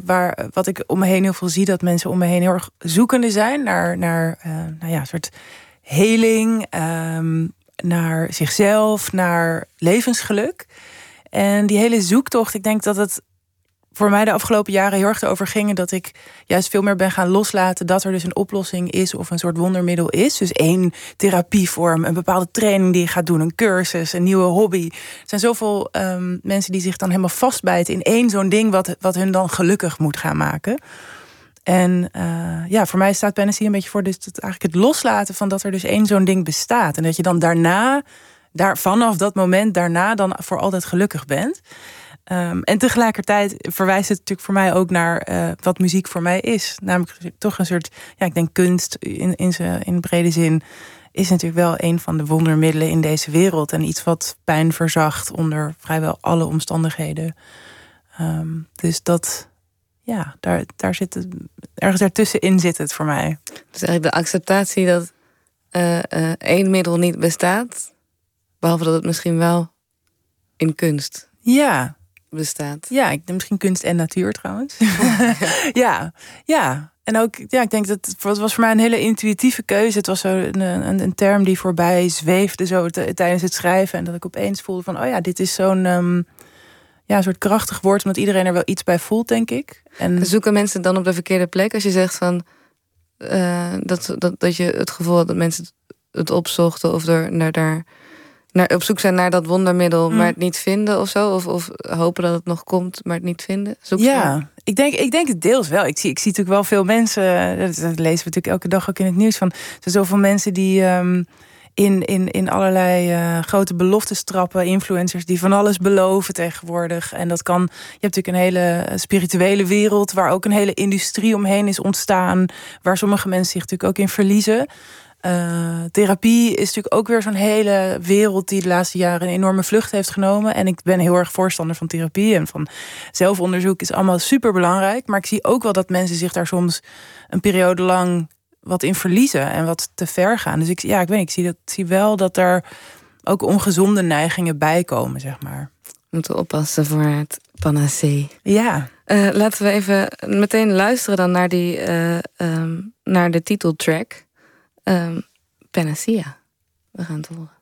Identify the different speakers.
Speaker 1: wat ik om me heen heel veel zie, dat mensen om me heen heel erg zoekende zijn naar een soort heling, naar zichzelf, naar levensgeluk. En die hele zoektocht, ik denk dat het voor mij de afgelopen jaren heel erg erover ging dat ik juist veel meer ben gaan loslaten dat er dus een oplossing is of een soort wondermiddel is. Dus één therapievorm, een bepaalde training die je gaat doen, een cursus, een nieuwe hobby. Er zijn zoveel mensen die zich dan helemaal vastbijten in één zo'n ding wat hun dan gelukkig moet gaan maken. En voor mij staat Panacea een beetje voor dus eigenlijk het loslaten van dat er dus één zo'n ding bestaat. En dat je dan vanaf dat moment daarna dan voor altijd gelukkig bent. En tegelijkertijd verwijst het natuurlijk voor mij ook naar wat muziek voor mij is. Namelijk toch een soort, ik denk kunst in brede zin is natuurlijk wel een van de wondermiddelen in deze wereld. En iets wat pijn verzacht onder vrijwel alle omstandigheden. Dus dat, daar zit het, ergens daartussenin zit het voor mij.
Speaker 2: Dus eigenlijk de acceptatie dat één middel niet bestaat, behalve dat het misschien wel in kunst bestaat.
Speaker 1: Ja, ik denk misschien kunst en natuur trouwens. Ja. En ook, ik denk dat het was voor mij een hele intuïtieve keuze. Het was zo een term die voorbij zweefde zo tijdens het schrijven. En dat ik opeens voelde van, dit is zo'n soort krachtig woord, omdat iedereen er wel iets bij voelt, denk ik. En
Speaker 2: zoeken mensen dan op de verkeerde plek als je zegt van dat je het gevoel had dat mensen het opzochten of op zoek zijn naar dat wondermiddel, maar het niet vinden of zo? Of hopen dat het nog komt, maar het niet vinden?
Speaker 1: Ik denk het deels wel. Ik zie natuurlijk wel veel mensen, dat lezen we natuurlijk elke dag ook in het nieuws, van er zijn zoveel mensen die in allerlei grote beloftes trappen, influencers die van alles beloven tegenwoordig. En dat kan, je hebt natuurlijk een hele spirituele wereld, waar ook een hele industrie omheen is ontstaan, waar sommige mensen zich natuurlijk ook in verliezen. Therapie is natuurlijk ook weer zo'n hele wereld die de laatste jaren een enorme vlucht heeft genomen. En ik ben heel erg voorstander van therapie en van zelfonderzoek is allemaal super belangrijk. Maar ik zie ook wel dat mensen zich daar soms een periode lang wat in verliezen en wat te ver gaan. Dus ik zie wel dat er ook ongezonde neigingen bij komen, zeg maar.
Speaker 2: We moeten oppassen voor het Panacea.
Speaker 1: Ja.
Speaker 2: Laten we even meteen luisteren dan naar de titeltrack. Panacea. We gaan het horen.